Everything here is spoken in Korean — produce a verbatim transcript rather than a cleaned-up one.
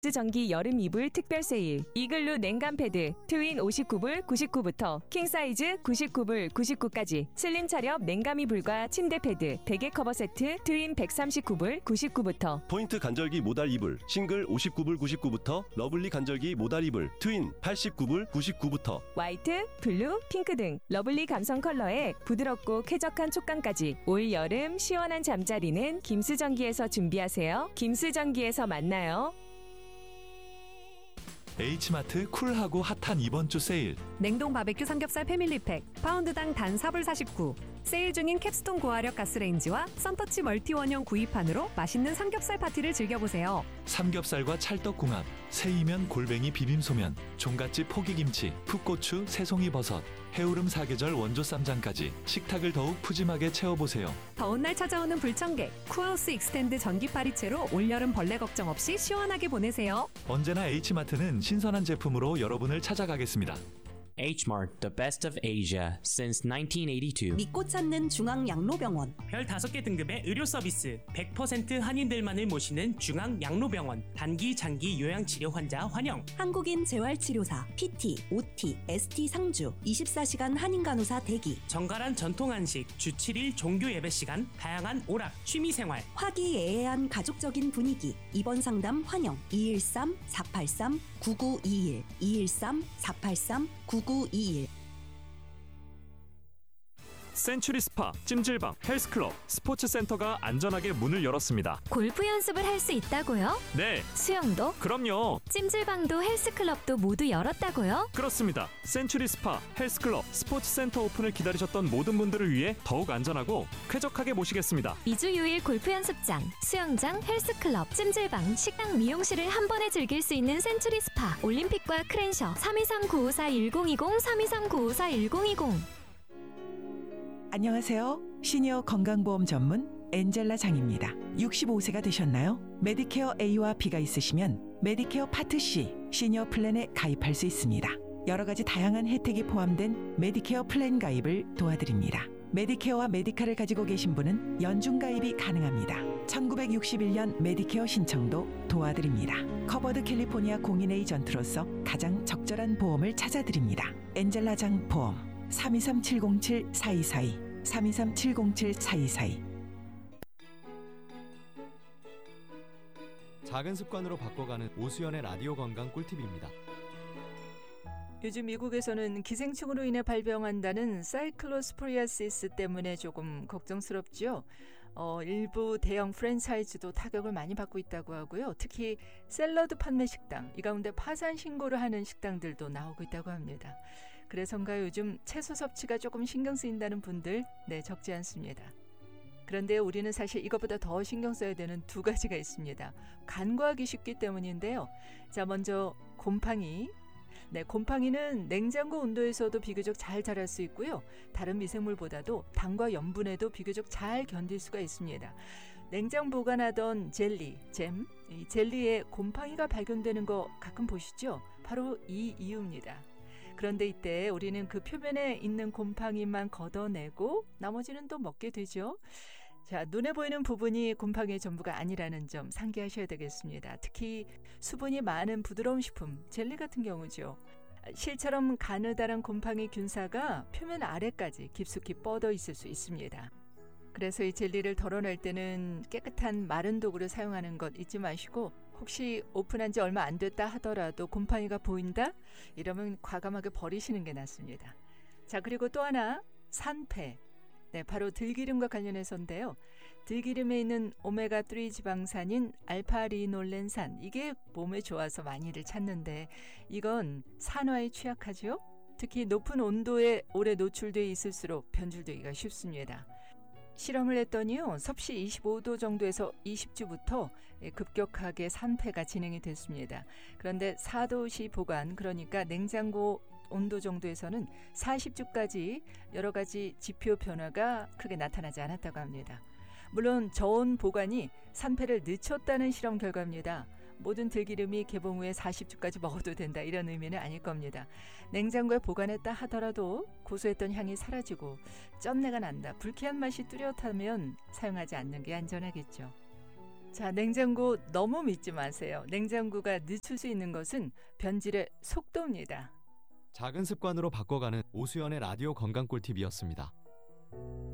전기 여름 이불 특별 세일. 이글루 냉감 패드 트윈 오십구 불 구십구부터 킹 사이즈 구십구 불 구십구까지, 슬림 차렵 냉감 이불과 침대 패드, 베개 커버 세트 트윈 백삼십구 불 구십구부터, 포인트 간절기 모달 이불 싱글 오십구 불 구십구부터 러블리 간절기 모달 이불 트윈 팔십구 불 구십구부터, 화이트, 블루, 핑크 등 러블리 감성 컬러에 부드럽고 쾌적한 촉감까지 올 여름 시원한 잠자리는 김수전기에서 준비하세요. 김수전기에서 만나요. H마트 쿨하고 핫한 이번 주 세일. 냉동 바베큐 삼겹살 패밀리팩 파운드당 단 사 불 사십구. 세일 중인 캡스톤 고화력 가스레인지와 썬터치 멀티 원형 구입판으로 맛있는 삼겹살 파티를 즐겨보세요. 삼겹살과 찰떡궁합, 새이면 골뱅이 비빔소면, 종갓집 포기김치, 풋고추, 새송이버섯, 해오름 사계절 원조 쌈장까지 식탁을 더욱 푸짐하게 채워보세요. 더운 날 찾아오는 불청객, 쿠하우스 익스텐드 전기 파리채로 올여름 벌레 걱정 없이 시원하게 보내세요. 언제나 H마트는 신선한 제품으로 여러분을 찾아가겠습니다. H-Mart, the best of Asia since nineteen eighty-two. 믿고 찾는 중앙양로병원. 별 다섯 개 등급의 의료 서비스, 백 퍼센트 한인들만을 모시는 중앙양로병원. 단기, 장기 요양치료 환자 환영. 한국인 재활치료사, 피티, 오티, 에스티 상주, 이십사 시간 한인간호사 대기. 정갈한 전통한식, 주 칠 일 종교 예배 시간, 다양한 오락, 취미생활. 화기애애한 가족적인 분위기. 입원 상담 환영. 이일삼 사팔삼 구구이일, 이일삼 사팔삼 구구이일. 센츄리 스파, 찜질방, 헬스클럽, 스포츠센터가 안전하게 문을 열었습니다. 골프 연습을 할 수 있다고요? 네. 수영도? 그럼요. 찜질방도 헬스클럽도 모두 열었다고요? 그렇습니다. 센츄리 스파, 헬스클럽, 스포츠센터 오픈을 기다리셨던 모든 분들을 위해 더욱 안전하고 쾌적하게 모시겠습니다. 이 주 유 일 골프 연습장, 수영장, 헬스클럽, 찜질방, 식당, 미용실을 한 번에 즐길 수 있는 센츄리 스파. 올림픽과 크랜셔. 삼이삼 구오사 일공이공, 삼이삼 구오사 일공이공. 안녕하세요. 시니어 건강보험 전문 엔젤라 장입니다. 육십오 세가 되셨나요? 메디케어 A와 B가 있으시면 메디케어 파트 C 시니어 플랜에 가입할 수 있습니다. 여러 가지 다양한 혜택이 포함된 메디케어 플랜 가입을 도와드립니다. 메디케어와 메디카를 가지고 계신 분은 연중 가입이 가능합니다. 천구백육십일 년 메디케어 신청도 도와드립니다. 커버드 캘리포니아 공인 에이전트로서 가장 적절한 보험을 찾아드립니다. 엔젤라 장 보험 삼이삼 칠공칠 사이사이, 삼이삼 칠공칠 사이사이. 작은 습관으로 바꿔가는 오수연의 라디오 건강 꿀팁입니다. 요즘 미국에서는 기생충으로 인해 발병한다는 사이클로스포리아시스 때문에 조금 걱정스럽죠. 어, 일부 대형 프랜차이즈도 타격을 많이 받고 있다고 하고요. 특히 샐러드 판매 식당, 이 가운데 파산 신고를 하는 식당들도 나오고 있다고 합니다. 그래서인가 요즘 채소 섭취가 조금 신경 쓰인다는 분들 네 적지 않습니다. 그런데 우리는 사실 이것보다 더 신경 써야 되는 두 가지가 있습니다. 간과하기 쉽기 때문인데요. 자, 먼저 곰팡이. 네, 곰팡이는 냉장고 온도에서도 비교적 잘 자랄 수 있고요. 다른 미생물보다도 당과 염분에도 비교적 잘 견딜 수가 있습니다. 냉장 보관하던 젤리, 잼, 이 젤리에 곰팡이가 발견되는 거 가끔 보시죠? 바로 이 이유입니다. 그런데 이때 우리는 그 표면에 있는 곰팡이만 걷어내고 나머지는 또 먹게 되죠. 자, 눈에 보이는 부분이 곰팡이의 전부가 아니라는 점 상기하셔야 되겠습니다. 특히 수분이 많은 부드러운 식품, 젤리 같은 경우죠. 실처럼 가느다란 곰팡이 균사가 표면 아래까지 깊숙이 뻗어 있을 수 있습니다. 그래서 이 젤리를 덜어낼 때는 깨끗한 마른 도구를 사용하는 것 잊지 마시고, 혹시 오픈한 지 얼마 안 됐다 하더라도 곰팡이가 보인다? 이러면 과감하게 버리시는 게 낫습니다. 자, 그리고 또 하나, 산패. 네, 바로 들기름과 관련해서인데요. 들기름에 있는 오메가삼 지방산인 알파리놀렌산, 이게 몸에 좋아서 많이들 찾는데 이건 산화에 취약하죠. 특히 높은 온도에 오래 노출되어 있을수록 변질되기가 쉽습니다. 실험을 했더니요, 섭씨 이십오 도 정도에서 이십 주부터 급격하게 산패가 진행이 됐습니다. 그런데 사 도씨 보관, 그러니까 냉장고 온도 정도에서는 사십 주까지 여러 가지 지표 변화가 크게 나타나지 않았다고 합니다. 물론 저온 보관이 산패를 늦췄다는 실험 결과입니다. 모든 들기름이 개봉 후에 사십 주까지 먹어도 된다, 이런 의미는 아닐 겁니다. 냉장고에 보관했다 하더라도 고소했던 향이 사라지고 쩐내가 난다, 불쾌한 맛이 뚜렷하면 사용하지 않는 게 안전하겠죠. 자, 냉장고 너무 믿지 마세요. 냉장고가 늦출 수 있는 것은 변질의 속도입니다. 작은 습관으로 바꿔가는 오수연의 라디오 건강 꿀팁이었습니다.